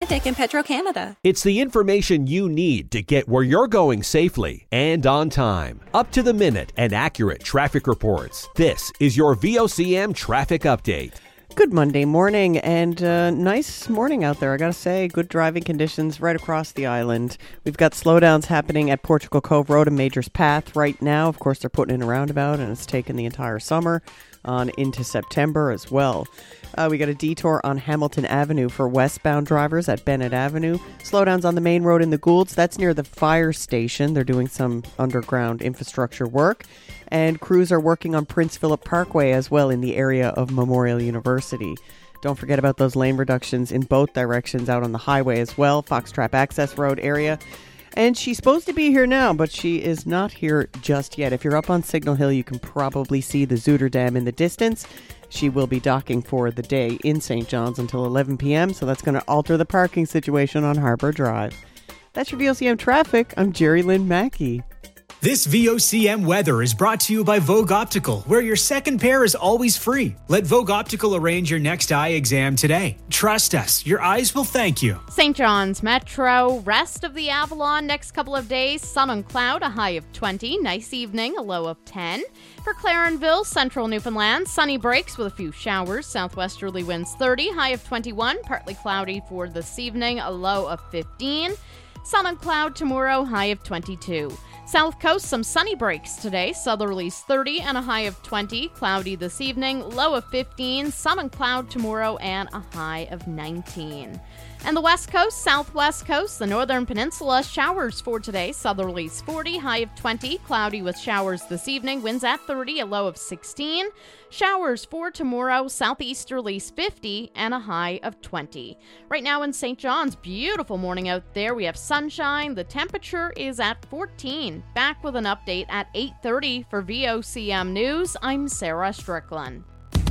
Pacific and Petro-Canada. It's the information you need to get where you're going safely and on time. Up to the minute and accurate traffic reports. This is your VOCM Traffic Update. Good Monday morning, and nice morning out there. I gotta say, good driving conditions right across the island. We've got slowdowns happening at Portugal Cove Road and Majors Path right now. Of course, they're putting in a roundabout, and it's taken the entire summer on into September as well. We got a detour on Hamilton Avenue for westbound drivers at Bennett Avenue. Slowdowns on the main road in the Goulds. That's near the fire station. They're doing some underground infrastructure work. And crews are working on Prince Philip Parkway as well in the area of Memorial University. Don't forget about those lane reductions in both directions out on the highway as well. Foxtrap Access Road area. And she's supposed to be here now, but she is not here just yet. If you're up on Signal Hill, you can probably see the Zuider Dam in the distance. She will be docking for the day in St. John's until 11 p.m., so that's going to alter the parking situation on Harbour Drive. That's your VOCM Traffic. I'm Jerry Lynn Mackey. This VOCM weather is brought to you by Vogue Optical, where your second pair is always free. Let Vogue Optical arrange your next eye exam today. Trust us, your eyes will thank you. St. John's Metro, rest of the Avalon next couple of days, sun and cloud, a high of 20. Nice evening, a low of 10. For Clarenville, central Newfoundland, sunny breaks with a few showers, southwesterly winds 30, high of 21. Partly cloudy for this evening, a low of 15. Sun and cloud tomorrow, high of 22. South Coast, some sunny breaks today. Southerlies 30 and a high of 20. Cloudy this evening, low of 15. Sun and cloud tomorrow and a high of 19. And the West Coast, Southwest Coast, the Northern Peninsula, showers for today. Southerlies 40, high of 20. Cloudy with showers this evening. Winds at 30, a low of 16. Showers for tomorrow. Southeasterlies 50 and a high of 20. Right now in St. John's, beautiful morning out there. We have sunshine. The temperature is at 14. Back with an update at 8:30 for VOCM News. I'm Sarah Strickland.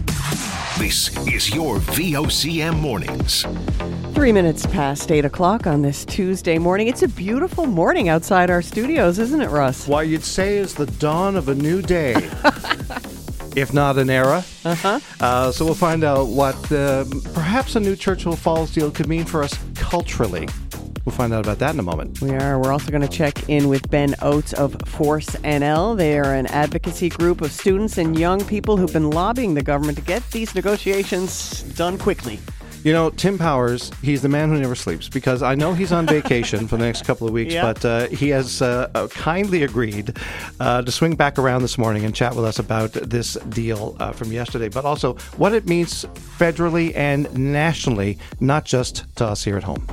This is your VOCM Mornings. 3 minutes past 8 o'clock on this Tuesday morning. It's a beautiful morning outside our studios, isn't it, Russ? Why, you'd say is the dawn of a new day. If not an era. So we'll find out what perhaps a new Churchill Falls deal could mean for us culturally. We'll find out about that in a moment. We are. We're also going to check in with Ben Oates of Force NL. They are an advocacy group of students and young people who've been lobbying the government to get these negotiations done quickly. You know, Tim Powers, he's the man who never sleeps, because I know he's on vacation for the next couple of weeks, but he has kindly agreed to swing back around this morning and chat with us about this deal from yesterday, but also what it means federally and nationally, not just to us here at home.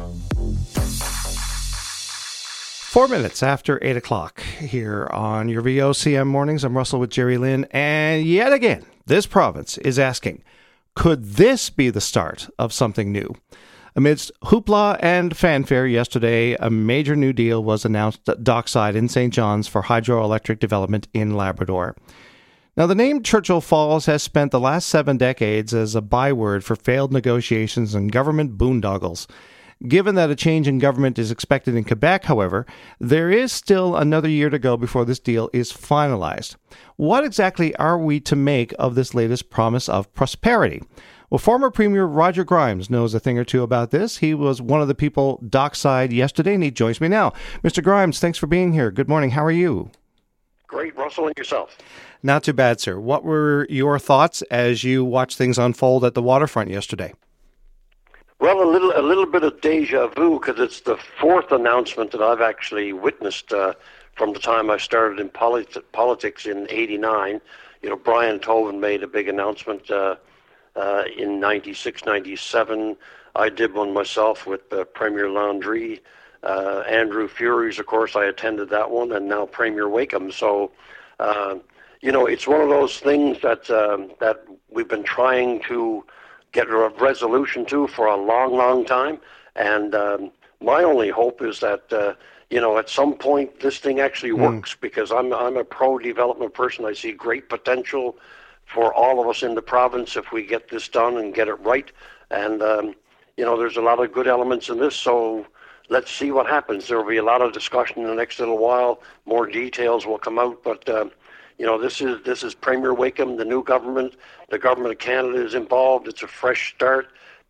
4 minutes after 8 o'clock here on your VOCM Mornings. I'm Russell with Jerry Lynn, and yet again, this province is asking, could this be the start of something new? Amidst hoopla and fanfare yesterday, a major new deal was announced at Dockside in St. John's for hydroelectric development in Labrador. Now, the name Churchill Falls has spent the last 7 decades as a byword for failed negotiations and government boondoggles. Given that a change in government is expected in Quebec, however, there is still another year to go before this deal is finalized. What exactly are we to make of this latest promise of prosperity? Well, former Premier Roger Grimes knows a thing or two about this. He was one of the people dockside yesterday, and he joins me now. Mr. Grimes, thanks for being here. Good morning. How are you? Great, Russell, and yourself? Not too bad, sir. What were your thoughts as you watched things unfold at the waterfront yesterday? Well, a little bit of deja vu, because it's the fourth announcement that I've actually witnessed from the time I started in politics in '89. You know, Brian Tobin made a big announcement in '96, '97. I did one myself with Premier Landry. Andrew Furey's, of course, I attended that one, and now Premier Wakeham. So, you know, it's one of those things that we've been trying to get a resolution to for a long, long time. And my only hope is that, you know, at some point this thing actually works, because I'm a pro-development person. I see great potential for all of us in the province if we get this done and get it right. And, you know, there's a lot of good elements in this, so let's see what happens. There will be a lot of discussion in the next little while. More details will come out, but you know, this is Premier Wakeham, the new government. The government of Canada is involved. It's a fresh start.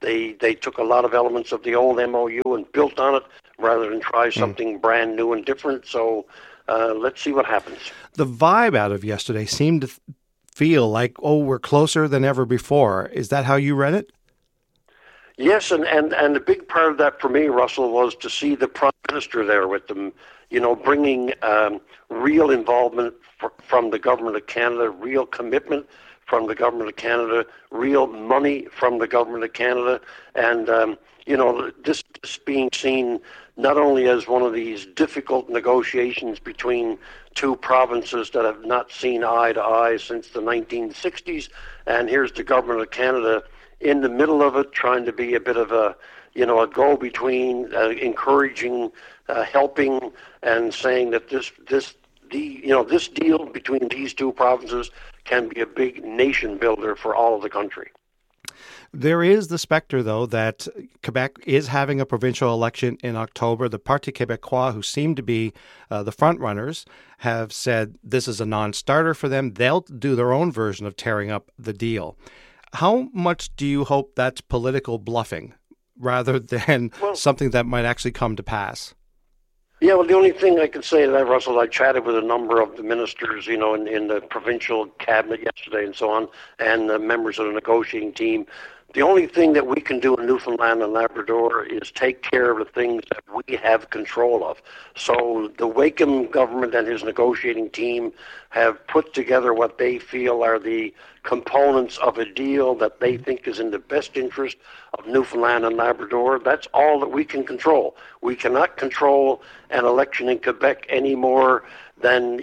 They took a lot of elements of the old MOU and built on it rather than try something brand new and different. So let's see what happens. The vibe out of yesterday seemed to feel like, we're closer than ever before. Is that how you read it? Yes, and a big part of that for me, Russell, was to see the Prime Minister there with them, bringing real involvement from the Government of Canada, real commitment from the Government of Canada, real money from the Government of Canada, and, this being seen not only as one of these difficult negotiations between two provinces that have not seen eye to eye since the 1960s, and here's the Government of Canada in the middle of it, trying to be a bit of a go-between, encouraging, helping, and saying that this deal between these two provinces can be a big nation builder for all of the country. There is the specter, though, that Quebec is having a provincial election in October. The Parti Québécois, who seem to be the front runners, have said this is a non-starter for them. They'll do their own version of tearing up the deal. How much do you hope that's political bluffing rather than something that might actually come to pass? Yeah, well, the only thing I can say to that, Russell, I chatted with a number of the ministers, in the provincial cabinet yesterday and so on, and the members of the negotiating team. The only thing that we can do in Newfoundland and Labrador is take care of the things that we have control of. So the Wakeham government and his negotiating team have put together what they feel are the components of a deal that they think is in the best interest of Newfoundland and Labrador. That's all that we can control. We cannot control an election in Quebec any more than,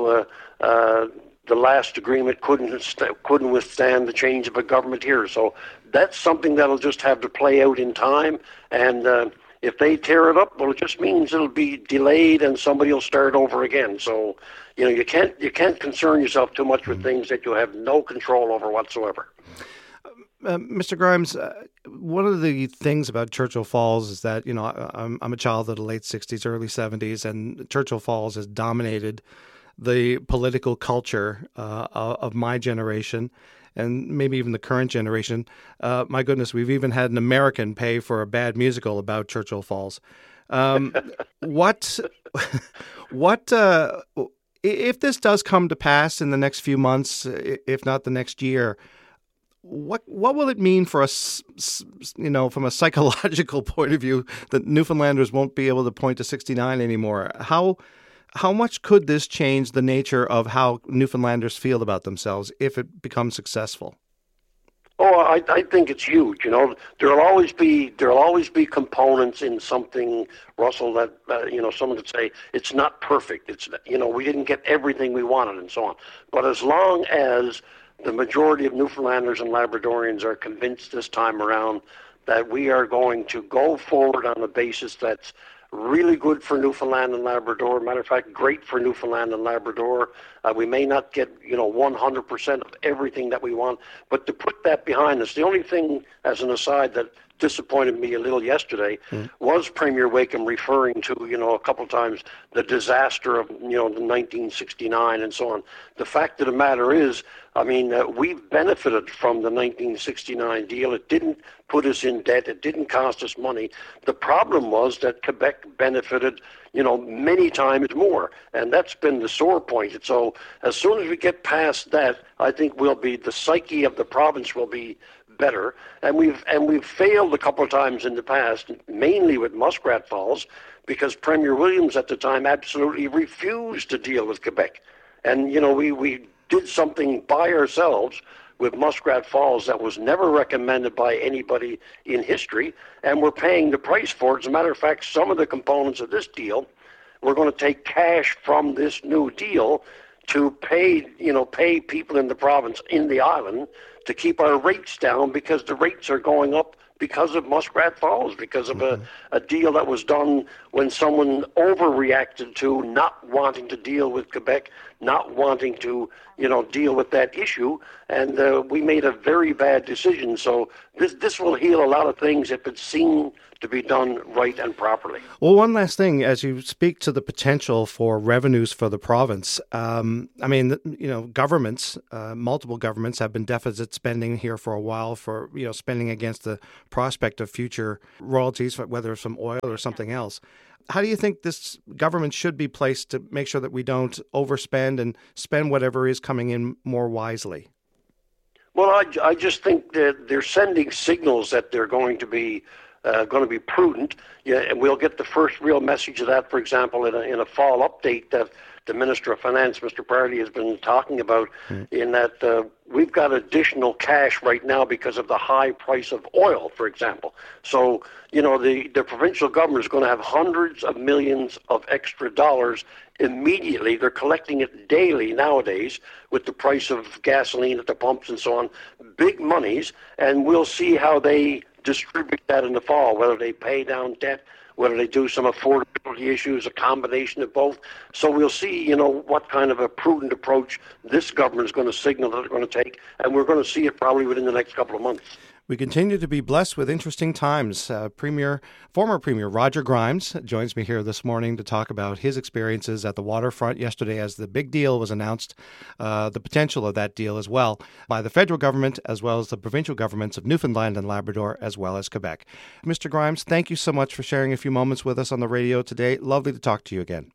the last agreement couldn't withstand the change of a government here. So that's something that'll just have to play out in time. And if they tear it up, well, it just means it'll be delayed and somebody will start over again. So, you can't concern yourself too much with things that you have no control over whatsoever. Mr. Grimes, one of the things about Churchill Falls is that, I'm a child of the late 60s, early 70s, and Churchill Falls has dominated the political culture of my generation and maybe even the current generation. My goodness, we've even had an American pay for a bad musical about Churchill Falls. If this does come to pass in the next few months, if not the next year, what will it mean for us, from a psychological point of view, that Newfoundlanders won't be able to point to 69 anymore? How much could this change the nature of how Newfoundlanders feel about themselves if it becomes successful? Oh, I think it's huge. There'll always be components in something, Russell, that someone could say it's not perfect. It's we didn't get everything we wanted and so on. But as long as the majority of Newfoundlanders and Labradorians are convinced this time around that we are going to go forward on a basis that's really good for Newfoundland and Labrador. Matter of fact, great for Newfoundland and Labrador. We may not get 100% of everything that we want, but to put that behind us, the only thing, as an aside, that disappointed me a little yesterday was Premier Wakeham referring to, a couple of times the disaster of, the 1969 and so on. The fact of the matter is, we've benefited from the 1969 deal. It didn't put us in debt. It didn't cost us money. The problem was that Quebec benefited, many times more, and that's been the sore point. And so as soon as we get past that, I think the psyche of the province will be better, and we've failed a couple of times in the past, mainly with Muskrat Falls, because Premier Williams at the time absolutely refused to deal with Quebec, and we did something by ourselves with Muskrat Falls that was never recommended by anybody in history, and we're paying the price for it. As a matter of fact, some of the components of this deal, we're going to take cash from this new deal to pay people in the province, in the island, to keep our rates down, because the rates are going up because of Muskrat Falls, because of a deal that was done when someone overreacted to not wanting to deal with Quebec not wanting to, deal with that issue. And we made a very bad decision. So this will heal a lot of things if it's seen to be done right and properly. Well, one last thing, as you speak to the potential for revenues for the province, governments, multiple governments have been deficit spending here for a while for, spending against the prospect of future royalties, whether it's from oil or something else. How do you think this government should be placed to make sure that we don't overspend and spend whatever is coming in more wisely? Well, I just think that they're sending signals that they're going to be prudent. Yeah, and we'll get the first real message of that, for example, in a fall update that the Minister of Finance, Mr. Parley, has been talking about, in that we've got additional cash right now because of the high price of oil, for example. So, the provincial government is going to have hundreds of millions of extra dollars immediately. They're collecting it daily nowadays with the price of gasoline at the pumps and so on. Big monies, and we'll see how they distribute that in the fall, whether they pay down debt, whether they do some affordability issues, a combination of both. So we'll see, what kind of a prudent approach this government is going to signal that they're going to take, and we're going to see it probably within the next couple of months. We continue to be blessed with interesting times. Former Premier Roger Grimes joins me here this morning to talk about his experiences at the waterfront yesterday as the big deal was announced, the potential of that deal as well by the federal government as well as the provincial governments of Newfoundland and Labrador as well as Quebec. Mr. Grimes, thank you so much for sharing a few moments with us on the radio today. Lovely to talk to you again.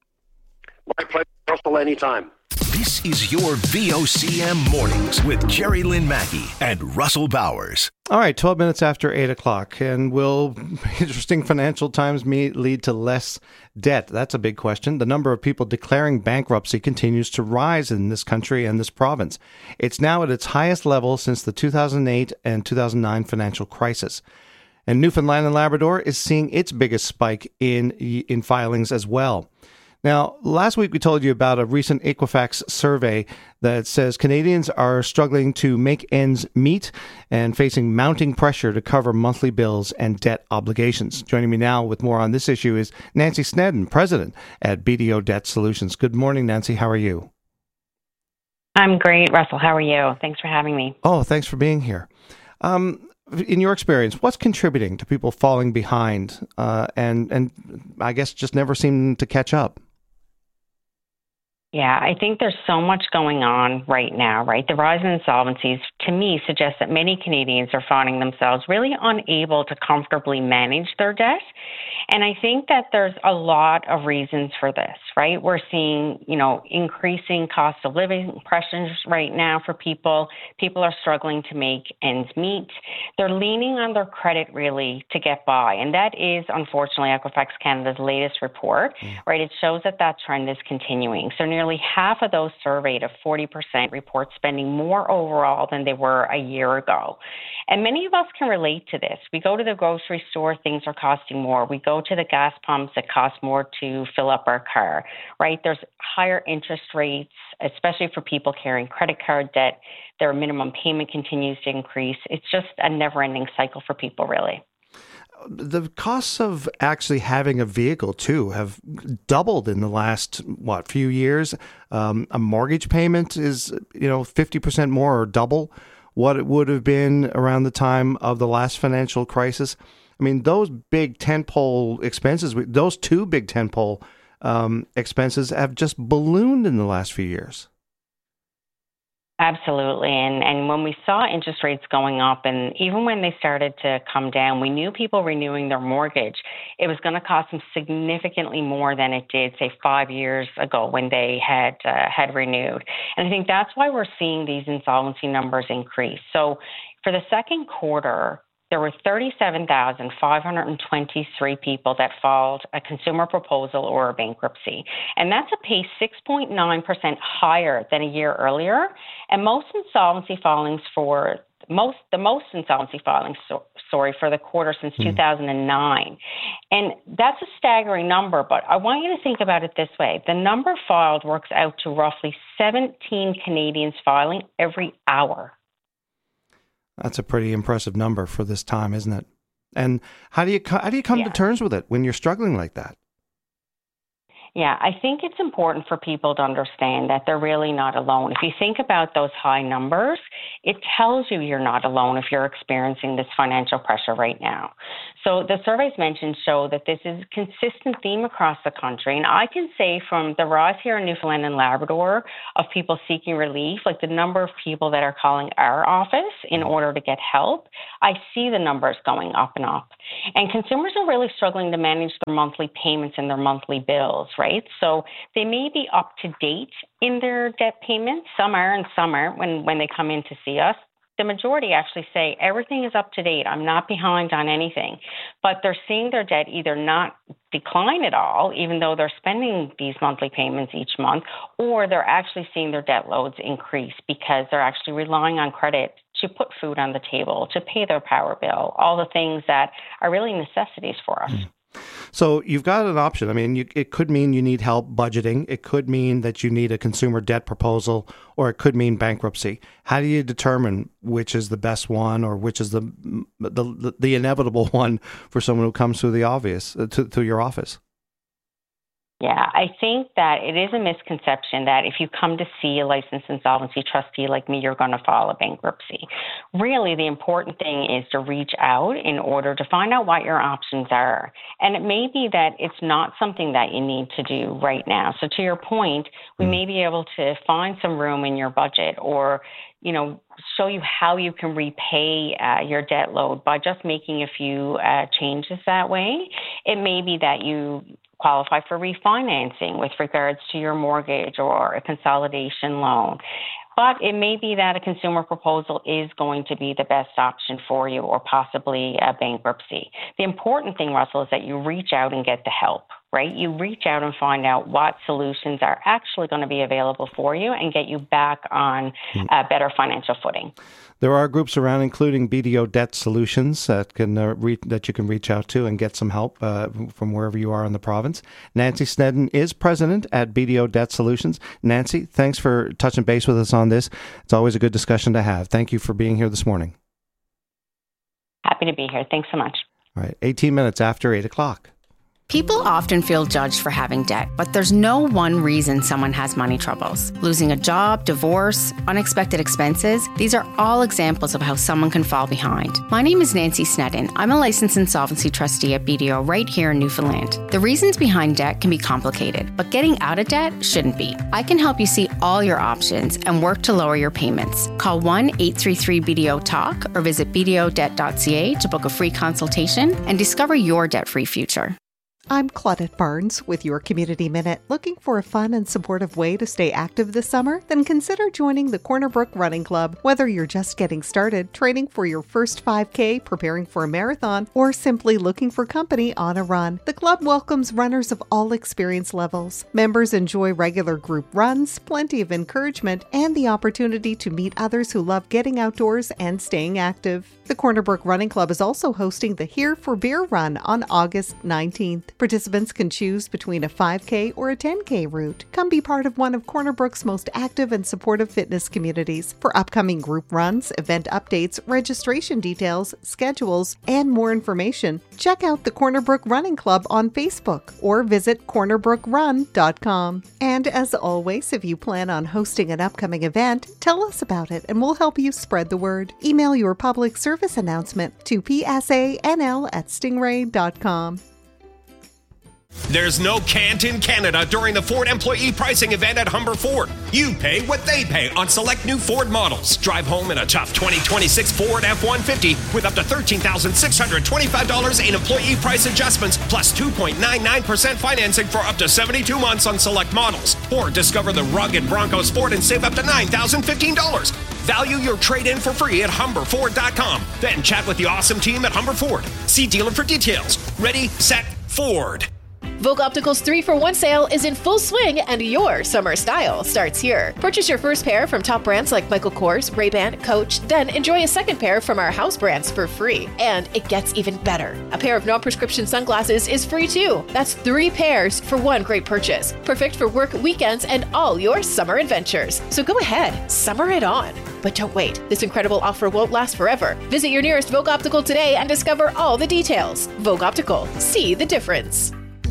My pleasure, Russell, anytime. This is your VOCM Mornings with Jerry Lynn Mackey and Russell Bowers. All right, 12 minutes after 8 o'clock. And will interesting financial times lead to less debt? That's a big question. The number of people declaring bankruptcy continues to rise in this country and this province. It's now at its highest level since the 2008 and 2009 financial crisis. And Newfoundland and Labrador is seeing its biggest spike in filings as well. Now, last week we told you about a recent Equifax survey that says Canadians are struggling to make ends meet and facing mounting pressure to cover monthly bills and debt obligations. Joining me now with more on this issue is Nancy Snedden, president at BDO Debt Solutions. Good morning, Nancy. How are you? I'm great, Russell. How are you? Thanks for having me. Oh, thanks for being here. In your experience, what's contributing to people falling behind and I guess just never seem to catch up? Yeah, I think there's so much going on right now, right? The rise in insolvencies, to me, suggests that many Canadians are finding themselves really unable to comfortably manage their debt. And I think that there's a lot of reasons for this, right? We're seeing, increasing cost of living pressures right now for people. People are struggling to make ends meet. They're leaning on their credit really to get by. And that is, unfortunately, Equifax Canada's latest report, right? It shows that trend is continuing. So nearly half of those surveyed, of 40%, report spending more overall than they were a year ago. And many of us can relate to this. We go to the grocery store, things are costing more. We go to the gas pumps, it costs more to fill up our car, right? There's higher interest rates, especially for people carrying credit card debt. Their minimum payment continues to increase. It's just a never-ending cycle for people, really. The costs of actually having a vehicle, too, have doubled in the last, few years. A mortgage payment is, 50% more or double what it would have been around the time of the last financial crisis. I mean, those big tentpole expenses, those two big tentpole expenses have just ballooned in the last few years. Absolutely. And when we saw interest rates going up, and even when they started to come down, we knew people renewing their mortgage, it was going to cost them significantly more than it did, say, 5 years ago when they had renewed. And I think that's why we're seeing these insolvency numbers increase. So for the second quarter, there were 37,523 people that filed a consumer proposal or a bankruptcy. And that's a pace 6.9% higher than a year earlier. And the most insolvency filings for the quarter since 2009. And that's a staggering number, but I want you to think about it this way. The number filed works out to roughly 17 Canadians filing every hour. That's a pretty impressive number for this time, isn't it? And how do you come to terms with it when you're struggling like that? Yeah, I think it's important for people to understand that they're really not alone. If you think about those high numbers, it tells you you're not alone if you're experiencing this financial pressure right now. So the surveys mentioned show that this is a consistent theme across the country. And I can say from the rise here in Newfoundland and Labrador of people seeking relief, like the number of people that are calling our office in order to get help, I see the numbers going up and up. And consumers are really struggling to manage their monthly payments and their monthly bills, right? So they may be up to date in their debt payments. Some are and some aren't when they come in to see us. The majority actually say everything is up to date. I'm not behind on anything. But they're seeing their debt either not decline at all, even though they're spending these monthly payments each month, or they're actually seeing their debt loads increase because they're actually relying on credit to put food on the table, to pay their power bill, all the things that are really necessities for us. So you've got an option. I mean, it could mean you need help budgeting. It could mean that you need a consumer debt proposal, or it could mean bankruptcy. How do you determine which is the best one, or which is the inevitable one for someone who comes through the obvious to your office? Yeah, I think that it is a misconception that if you come to see a licensed insolvency trustee like me, you're going to file a bankruptcy. Really, the important thing is to reach out in order to find out what your options are. And it may be that it's not something that you need to do right now. So to your point, we may be able to find some room in your budget, or show you how you can repay your debt load by just making a few changes that way. It may be that you qualify for refinancing with regards to your mortgage or a consolidation loan. But it may be that a consumer proposal is going to be the best option for you, or possibly a bankruptcy. The important thing, Russell, is that you reach out and get the help, right? You reach out and find out what solutions are actually going to be available for you and get you back on a better financial footing. There are groups around, including BDO Debt Solutions, that you can reach out to and get some help from wherever you are in the province. Nancy Snedden is president at BDO Debt Solutions. Nancy, thanks for touching base with us on this. It's always a good discussion to have. Thank you for being here this morning. Happy to be here. Thanks so much. All right, 18 minutes after 8 o'clock. People often feel judged for having debt, but there's no one reason someone has money troubles. Losing a job, divorce, unexpected expenses, these are all examples of how someone can fall behind. My name is Nancy Snedden. I'm a licensed insolvency trustee at BDO right here in Newfoundland. The reasons behind debt can be complicated, but getting out of debt shouldn't be. I can help you see all your options and work to lower your payments. Call 1-833-BDO-TALK or visit bdodebt.ca to book a free consultation and discover your debt-free future. I'm Claudette Barnes with your Community Minute. Looking for a fun and supportive way to stay active this summer? Then consider joining the Corner Brook Running Club. Whether you're just getting started, training for your first 5K, preparing for a marathon, or simply looking for company on a run, the club welcomes runners of all experience levels. Members enjoy regular group runs, plenty of encouragement, and the opportunity to meet others who love getting outdoors and staying active. The Corner Brook Running Club is also hosting the Here for Beer Run on August 19th. Participants can choose between a 5K or a 10K route. Come be part of one of Corner Brook's most active and supportive fitness communities. For upcoming group runs, event updates, registration details, schedules, and more information, check out the Corner Brook Running Club on Facebook or visit cornerbrookran.com. And as always, if you plan on hosting an upcoming event, tell us about it and we'll help you spread the word. Email your public service announcement to psanl@stingray.com. There's no can't in Canada during the Ford employee pricing event at Humber Ford. You pay what they pay on select new Ford models. Drive home in a tough 2026 Ford F-150 with up to $13,625 in employee price adjustments plus 2.99% financing for up to 72 months on select models. Or discover the rugged Bronco Sport and save up to $9,015. Value your trade-in for free at HumberFord.com. Then chat with the awesome team at Humber Ford. See dealer for details. Ready, set, Ford. Vogue Optical's 3-for-1 sale is in full swing and your summer style starts here. Purchase your first pair from top brands like Michael Kors, Ray-Ban, Coach, then enjoy a second pair from our house brands for free. And it gets even better. A pair of non-prescription sunglasses is free too. That's 3 pairs for one great purchase. Perfect for work, weekends, and all your summer adventures. So go ahead, summer it on. But don't wait. This incredible offer won't last forever. Visit your nearest Vogue Optical today and discover all the details. Vogue Optical. See the difference.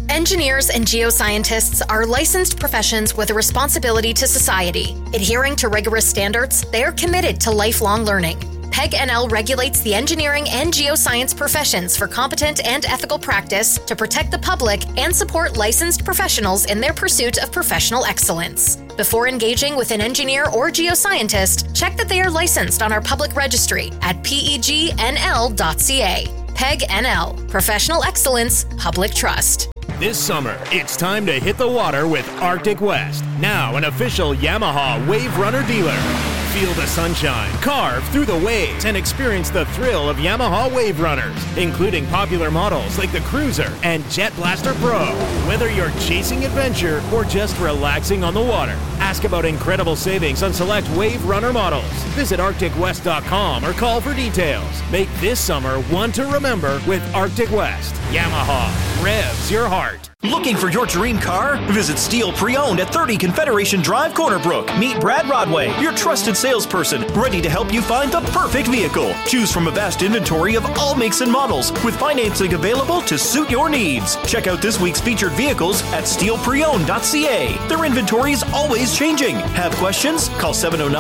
Engineers and geoscientists are licensed professions with a responsibility to society. Adhering to rigorous standards, they are committed to lifelong learning. PEG NL regulates the engineering and geoscience professions for competent and ethical practice to protect the public and support licensed professionals in their pursuit of professional excellence. Before engaging with an engineer or geoscientist, check that they are licensed on our public registry at pegnl.ca. PEG NL, Professional Excellence, Public Trust. This summer, it's time to hit the water with Arctic West, now an official Yamaha Wave Runner dealer. Feel the sunshine, carve through the waves, and experience the thrill of Yamaha Wave Runners, including popular models like the Cruiser and Jet Blaster Pro. Whether you're chasing adventure or just relaxing on the water, ask about incredible savings on select Wave Runner models. Visit ArcticWest.com or call for details. Make this summer one to remember with Arctic West. Yamaha revs your heart. Looking for your dream car? Visit Steel Pre-Owned at 30 Confederation Drive, Corner Brook. Meet Brad Rodway, your trusted salesperson, ready to help you find the perfect vehicle. Choose from a vast inventory of all makes and models, with financing available to suit your needs. Check out this week's featured vehicles at steelpreowned.ca. Their inventory is always changing. Have questions? Call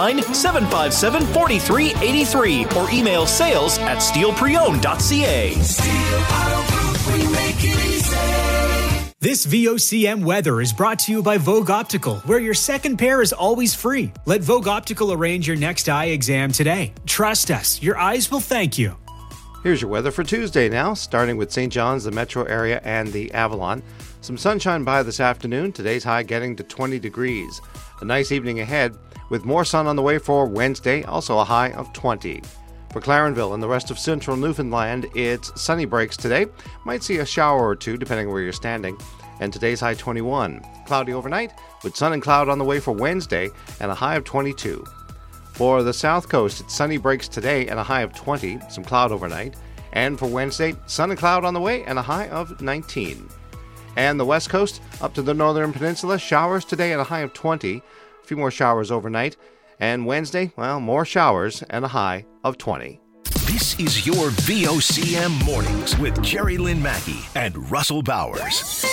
709-757-4383 or email sales@steelpreowned.ca. Steel Auto Group, we make it easy. This VOCM weather is brought to you by Vogue Optical, where your second pair is always free. Let Vogue Optical arrange your next eye exam today. Trust us, your eyes will thank you. Here's your weather for Tuesday now, starting with St. John's, the metro area, and the Avalon. Some sunshine by this afternoon, today's high getting to 20 degrees. A nice evening ahead, with more sun on the way for Wednesday, also a high of 20. For Clarenville and the rest of central Newfoundland, it's sunny breaks today. Might see a shower or two depending where you're standing. And today's high 21. Cloudy overnight with sun and cloud on the way for Wednesday and a high of 22. For the south coast, it's sunny breaks today and a high of 20. Some cloud overnight. And for Wednesday, sun and cloud on the way and a high of 19. And the west coast up to the northern peninsula, showers today and a high of 20. A few more showers overnight. And Wednesday, well, more showers and a high of 20. This is your VOCM Mornings with Jerry Lynn Mackey and Russell Bowers.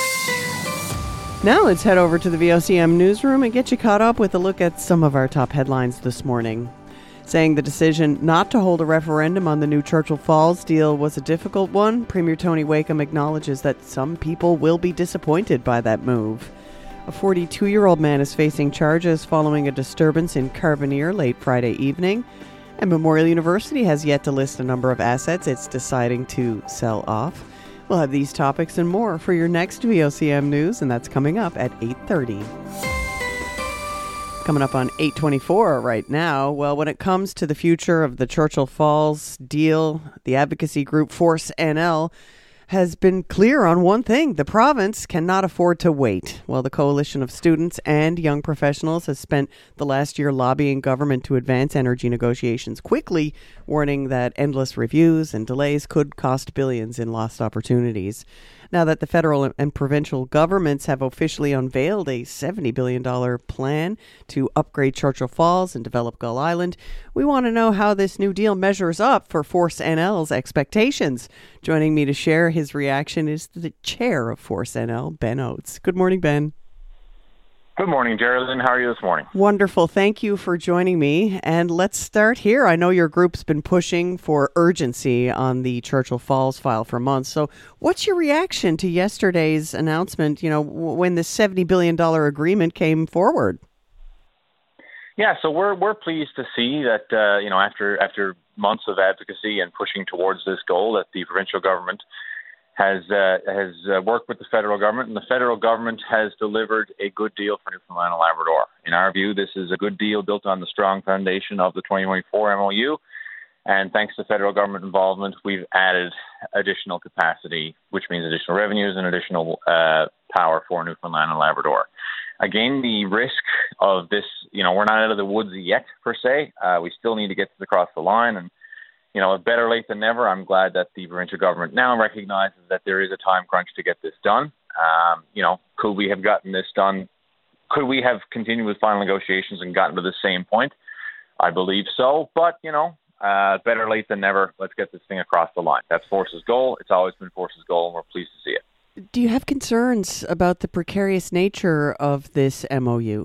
Now let's head over to the VOCM newsroom and get you caught up with a look at some of our top headlines this morning. Saying the decision not to hold a referendum on the new Churchill Falls deal was a difficult one, Premier Tony Wakeham acknowledges that some people will be disappointed by that move. A 42-year-old man is facing charges following a disturbance in Carbonear late Friday evening. And Memorial University has yet to list a number of assets it's deciding to sell off. We'll have these topics and more for your next VOCM News, and that's coming up at 8:30. Coming up on 8:24 right now. Well, when it comes to the future of the Churchill Falls deal, the advocacy group Force NL has been clear on one thing. The province cannot afford to wait. Well, the coalition of students and young professionals has spent the last year lobbying government to advance energy negotiations quickly, warning that endless reviews and delays could cost billions in lost opportunities. Now that the federal and provincial governments have officially unveiled a $70 billion plan to upgrade Churchill Falls and develop Gull Island, we want to know how this new deal measures up for Force NL's expectations. Joining me to share his reaction is the chair of Force NL, Ben Oates. Good morning, Ben. Good morning, Geraldine. How are you this morning? Wonderful. Thank you for joining me. And let's start here. I know your group's been pushing for urgency on the Churchill Falls file for months. So what's your reaction to yesterday's announcement, when the $70 billion agreement came forward? Yeah, so we're pleased to see that, after months of advocacy and pushing towards this goal, that the provincial government has worked with the federal government, and the federal government has delivered a good deal for Newfoundland and Labrador. In our view, this is a good deal built on the strong foundation of the 2024 MOU, and thanks to federal government involvement, we've added additional capacity, which means additional revenues and additional power for Newfoundland and Labrador. Again, the risk of this, we're not out of the woods yet, per se. We still need to get this across the line, and better late than never. I'm glad that the provincial government now recognizes that there is a time crunch to get this done. Could we have gotten this done? Could we have continued with final negotiations and gotten to the same point? I believe so. But, better late than never. Let's get this thing across the line. That's Force's goal. It's always been Force's goal, and we're pleased to see it. Do you have concerns about the precarious nature of this MOU?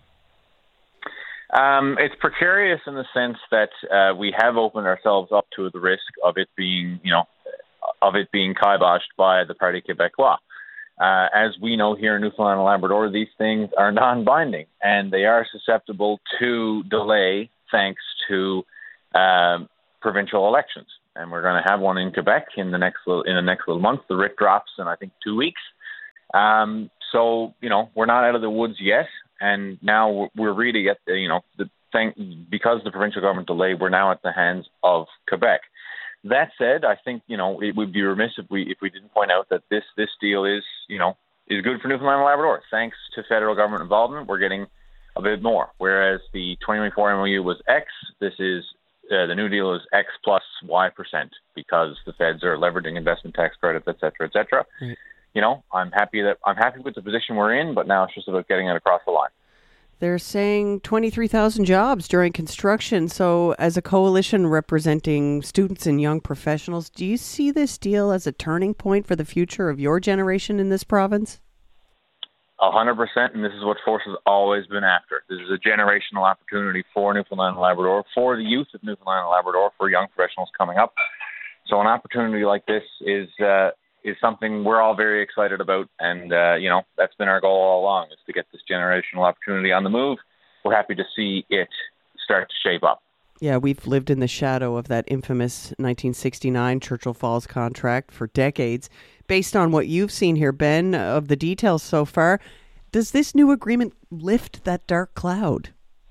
It's precarious in the sense that we have opened ourselves up to the risk of it being, kiboshed by the Parti Québécois. As we know here in Newfoundland and Labrador, these things are non-binding, and they are susceptible to delay thanks to provincial elections. And we're going to have one in Quebec in the next little month. The writ drops in, I think, 2 weeks. So, we're not out of the woods yet. And now we're really at because the provincial government delayed, we're now at the hands of Quebec. That said, I think, it would be remiss if we didn't point out that this deal is good for Newfoundland and Labrador. Thanks to federal government involvement, we're getting a bit more. Whereas the 2024 MOU was X, this is the new deal is X plus Y% because the feds are leveraging investment tax credits, et cetera, et cetera. Right. I'm happy with the position we're in, but now it's just about getting it across the line. They're saying 23,000 jobs during construction. So as a coalition representing students and young professionals, do you see this deal as a turning point for the future of your generation in this province? 100%, and this is what Force has always been after. This is a generational opportunity for Newfoundland and Labrador, for the youth of Newfoundland and Labrador, for young professionals coming up. So an opportunity like this is something we're all very excited about, and that's been our goal all along, is to get this generational opportunity on the move. We're happy to see it start to shape up. Yeah, we've lived in the shadow of that infamous 1969 Churchill Falls contract for decades. Based on what you've seen here, Ben, of the details so far, does this new agreement lift that dark cloud?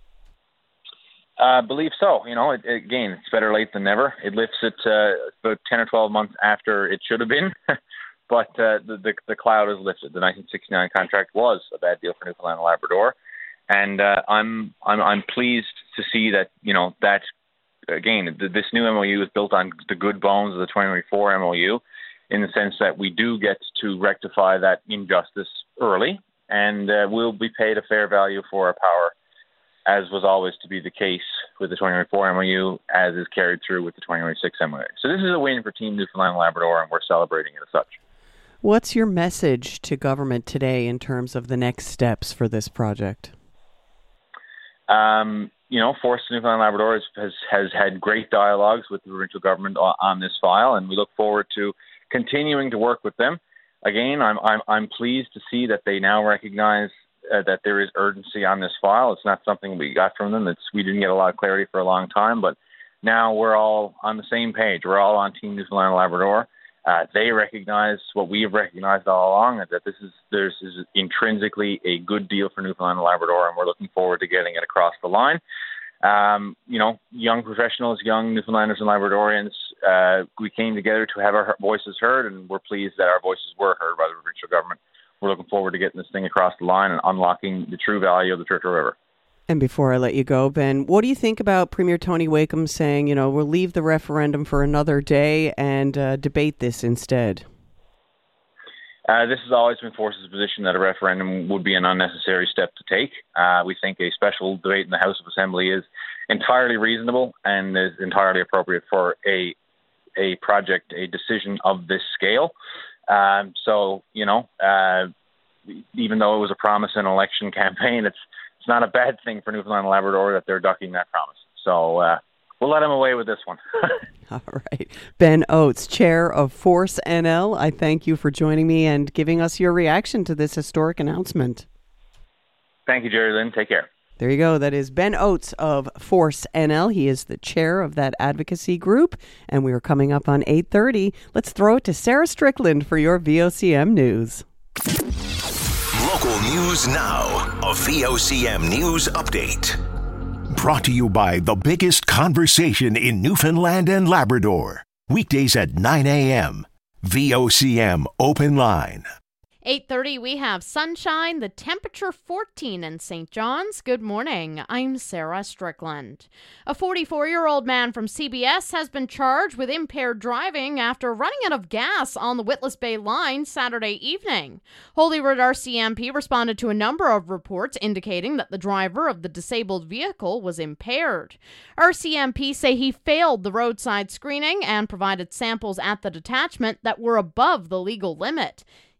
I believe so. Again, it's better late than never. It lifts it about 10 or 12 months after it should have been, but the cloud is lifted. The 1969 contract was a bad deal for Newfoundland and Labrador, and I'm pleased to see that that again this new MOU is built on the good bones of the 2024 MOU, in the sense that we do get to rectify that injustice early, and we'll be paid a fair value for our power, as was always to be the case with the 2024 MOU, as is carried through with the 2026 MOU. So this is a win for Team Newfoundland and Labrador, and we're celebrating it as such. What's your message to government today in terms of the next steps for this project? Force Newfoundland and Labrador has had great dialogues with the provincial government on this file, and we look forward to continuing to work with them. Again, I'm pleased to see that they now recognize that there is urgency on this file. It's not something we got from them. We didn't get a lot of clarity for a long time, but now we're all on the same page. We're all on Team Newfoundland and Labrador. They recognize what we have recognized all along, that this is intrinsically a good deal for Newfoundland and Labrador, and we're looking forward to getting it across the line. Young professionals, young Newfoundlanders and Labradorians, we came together to have our voices heard, and we're pleased that our voices were heard by the provincial government. We're looking forward to getting this thing across the line and unlocking the true value of the Churchill River. And before I let you go, Ben, what do you think about Premier Tony Wakeham saying, we'll leave the referendum for another day and debate this instead? This has always been Force's position that a referendum would be an unnecessary step to take. We think a special debate in the House of Assembly is entirely reasonable and is entirely appropriate for a project, a decision of this scale. Even though it was a promise in an election campaign, it's not a bad thing for Newfoundland and Labrador that they're ducking that promise. So we'll let them away with this one. All right. Ben Oates, Chair of Force NL, I thank you for joining me and giving us your reaction to this historic announcement. Thank you, Jerry Lynn. Take care. There you go. That is Ben Oates of Force NL. He is the chair of that advocacy group, and we are coming up on 8:30. Let's throw it to Sarah Strickland for your VOCM news. Local news now. A VOCM news update. Brought to you by the biggest conversation in Newfoundland and Labrador. Weekdays at 9 a.m. VOCM Open Line. 8:30, we have sunshine, the temperature 14 in St. John's. Good morning. I'm Sarah Strickland. A 44-year-old man from CBS has been charged with impaired driving after running out of gas on the Witless Bay line Saturday evening. Holyrood RCMP responded to a number of reports indicating that the driver of the disabled vehicle was impaired. RCMP say he failed the roadside screening and provided samples at the detachment that were above the legal limit.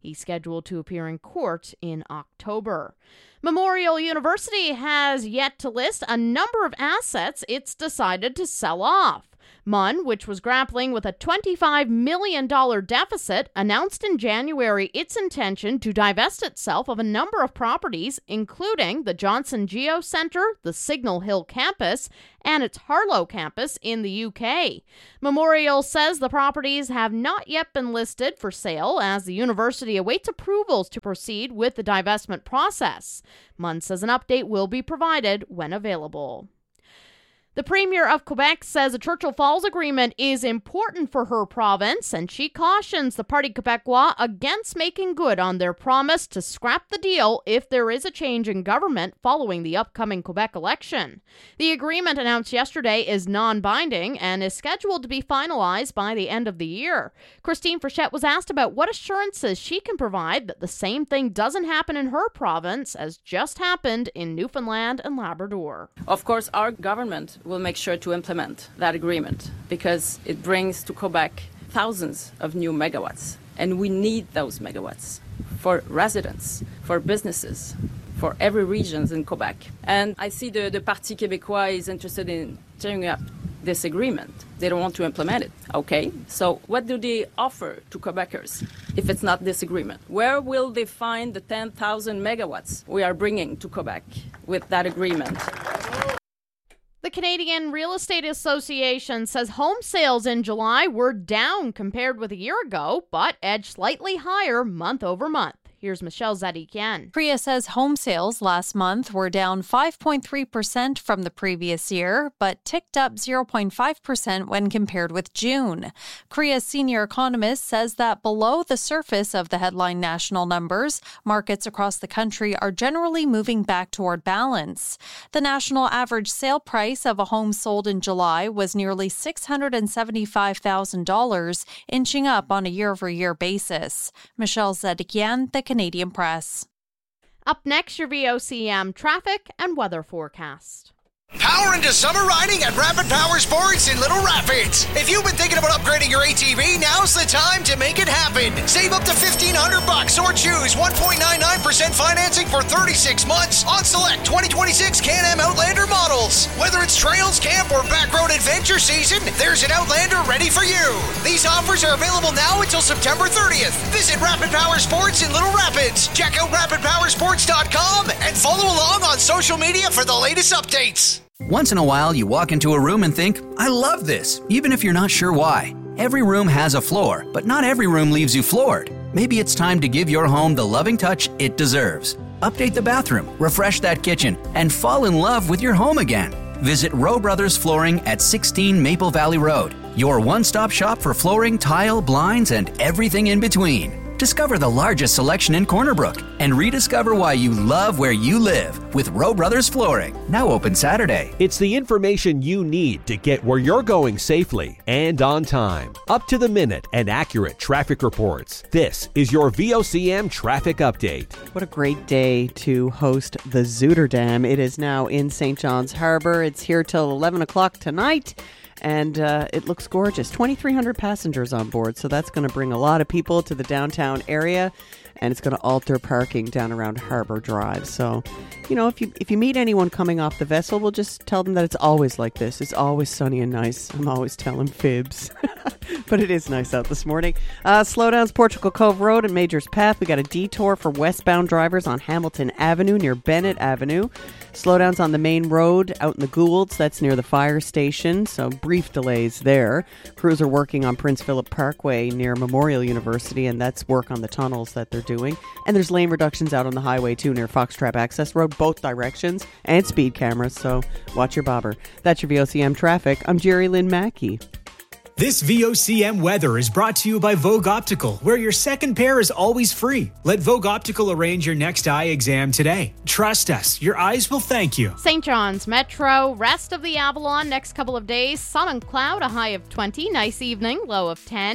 He's scheduled to appear in court in October. Memorial University has yet to list a number of assets it's decided to sell off. MUN, which was grappling with a $25 million deficit, announced in January its intention to divest itself of a number of properties, including the Johnson Geo Centre, the Signal Hill campus, and its Harlow campus in the UK. Memorial says the properties have not yet been listed for sale as the university awaits approvals to proceed with the divestment process. MUN says an update will be provided when available. The Premier of Quebec says a Churchill Falls agreement is important for her province, and she cautions the Parti Québécois against making good on their promise to scrap the deal if there is a change in government following the upcoming Quebec election. The agreement announced yesterday is non-binding and is scheduled to be finalized by the end of the year. Christine Frechette was asked about what assurances she can provide that the same thing doesn't happen in her province as just happened in Newfoundland and Labrador. Of course, our government will make sure to implement that agreement because it brings to Quebec thousands of new megawatts. And we need those megawatts for residents, for businesses, for every region in Quebec. And I see the Parti Québécois is interested in tearing up this agreement. They don't want to implement it. Okay, so what do they offer to Quebecers if it's not this agreement? Where will they find the 10,000 megawatts we are bringing to Quebec with that agreement? The Canadian Real Estate Association says home sales in July were down compared with a year ago, but edged slightly higher month over month. Here's Michelle Zadikian. CREA says home sales last month were down 5.3% from the previous year, but ticked up 0.5% when compared with June. CREA's senior economist says that below the surface of the headline national numbers, markets across the country are generally moving back toward balance. The national average sale price of a home sold in July was nearly $675,000, inching up on a year-over-year basis. Michelle Zadikian, The Canadian Press. Up next, your VOCM traffic and weather forecast. Power into summer riding at Rapid Power Sports in Little Rapids. If you've been thinking about upgrading your ATV, now's the time to make it happen. Save up to $1,500 or choose 1.99% financing for 36 months on select 2026 Can-Am Outlander models. Whether it's trails, camp, or backroad adventure season, there's an Outlander ready for you. These offers are available now until September 30th. Visit Rapid Power Sports in Little Rapids. Check out rapidpowersports.com and follow along on social media for the latest updates. Once in a while, you walk into a room and think, I love this, even if you're not sure why. Every room has a floor, but not every room leaves you floored. Maybe it's time to give your home the loving touch it deserves. Update the bathroom, refresh that kitchen, and fall in love with your home again. Visit Rowe Brothers Flooring at 16 Maple Valley Road, your one-stop shop for flooring, tile, blinds, and everything in between. Discover the largest selection in Corner Brook and rediscover why you love where you live with Rowe Brothers Flooring. Now open Saturday. It's the information you need to get where you're going safely and on time. Up to the minute and accurate traffic reports. This is your VOCM traffic update. What a great day to host the Zooterdam. It is now in St. John's Harbor. It's here till 11 o'clock tonight. And it looks gorgeous. 2,300 passengers on board, so that's going to bring a lot of people to the downtown area, and it's going to alter parking down around Harbor Drive. So, you know, if you meet anyone coming off the vessel, we'll just tell them that it's always like this. It's always sunny and nice. I'm always telling fibs. But it is nice out this morning. Slowdowns Portugal Cove Road and Majors Path. We got a detour for westbound drivers on Hamilton Avenue near Bennett Avenue. Slowdowns on the main road out in the Goulds. That's near the fire station. So brief delays there. Crews are working on Prince Philip Parkway near Memorial University, and that's work on the tunnels that they're doing. And there's lane reductions out on the highway too near Foxtrap Access Road, both directions, and speed cameras. So watch your bobber. That's your VOCM traffic. I'm Jerry Lynn Mackey. This VOCM weather is brought to you by Vogue Optical, where your second pair is always free. Let Vogue Optical arrange your next eye exam today. Trust us, your eyes will thank you. St. John's Metro, rest of the Avalon next couple of days. Sun and cloud, a high of 20. Nice evening, low of 10.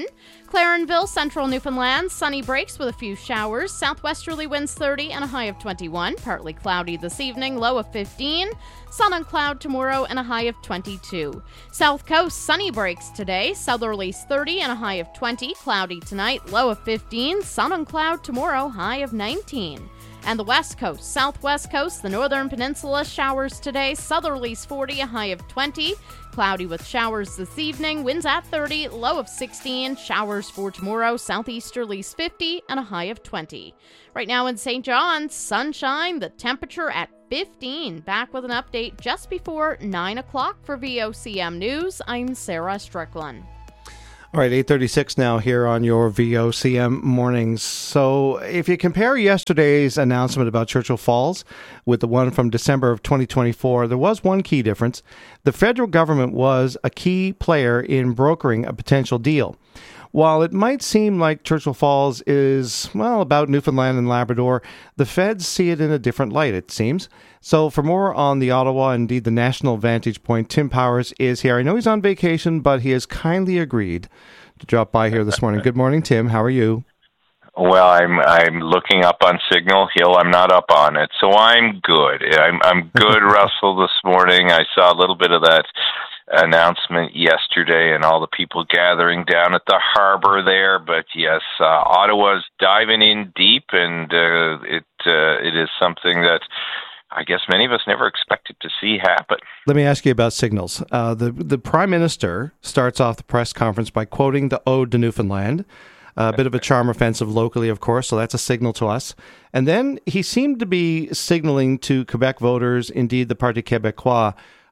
Clarenville, central Newfoundland, sunny breaks with a few showers. Southwesterly winds 30 and a high of 21. Partly cloudy this evening, low of 15. Sun and cloud tomorrow and a high of 22. South Coast, sunny breaks today. Southerlies 30 and a high of 20. Cloudy tonight, low of 15. Sun and cloud tomorrow, high of 19. And the West Coast, Southwest Coast, the Northern Peninsula, showers today. Southerlies 40, a high of 20. Cloudy with showers this evening. Winds at 30, low of 16. Showers for tomorrow. Southeasterlies 50 and a high of 20. Right now in St. John's, sunshine, the temperature at 15. Back with an update just before 9 o'clock for VOCM News. I'm Sarah Strickland. All right, 8:36 now here on your VOCM mornings. So if you compare yesterday's announcement about Churchill Falls with the one from December of 2024, there was one key difference. The federal government was a key player in brokering a potential deal. While it might seem like Churchill Falls is, well, about Newfoundland and Labrador, the feds see it in a different light, it seems. So for more on the Ottawa, indeed the national vantage point, Tim Powers is here. I know he's on vacation, but he has kindly agreed to drop by here this morning. Good morning, Tim. How are you? Well, I'm looking up on Signal Hill. I'm not up on it, so I'm good. I'm good, Russell, this morning. I saw a little bit of that announcement yesterday and all the people gathering down at the harbor there. But yes, Ottawa's diving in deep, and it is something that I guess many of us never expected to see happen. Let me ask you about signals. The Prime Minister starts off the press conference by quoting the Ode to Newfoundland. A bit of a charm offensive locally, of course, so that's a signal to us. And then he seemed to be signaling to Quebec voters, indeed the Parti Québécois,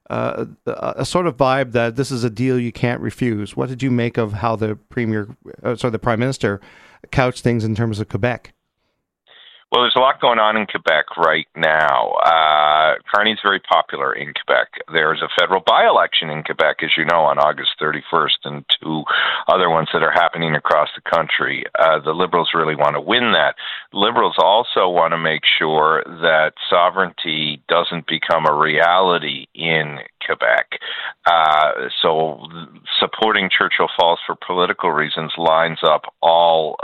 a sort of vibe that this is a deal you can't refuse. What did you make of how the the Prime Minister couched things in terms of Quebec? Well, there's a lot going on in Quebec right now. Carney's very popular in Quebec. There's a federal by-election in Quebec, as you know, on August 31st, and two other ones that are happening across the country. The Liberals really want to win that. Liberals also want to make sure that sovereignty doesn't become a reality in Quebec. So supporting Churchill Falls for political reasons lines up all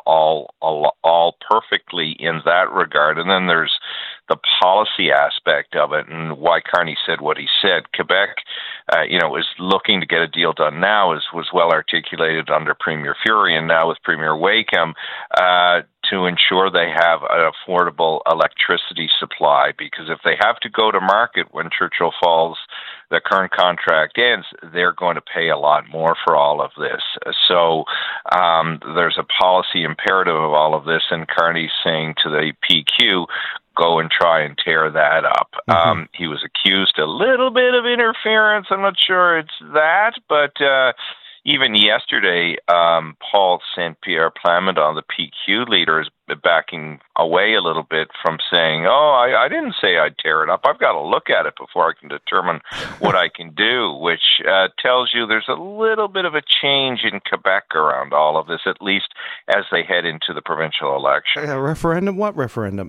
perfectly in that regard. And then there's the policy aspect of it and why Carney said what he said. Quebec, is looking to get a deal done now, was well articulated under Premier Furey and now with Premier Wakeham, to ensure they have an affordable electricity supply, because if they have to go to market when Churchill Falls, the current contract ends, they're going to pay a lot more for all of this. So there's a policy imperative of all of this, and Carney's saying to the PQ, go and try and tear that up. Mm-hmm. He was accused a little bit of interference. I'm not sure it's that, but even yesterday, Paul St. Pierre Plamondon, the PQ leader, is backing away a little bit from saying, I didn't say I'd tear it up. I've got to look at it before I can determine what I can do, which tells you there's a little bit of a change in Quebec around all of this, at least as they head into the provincial election. Referendum? What referendum?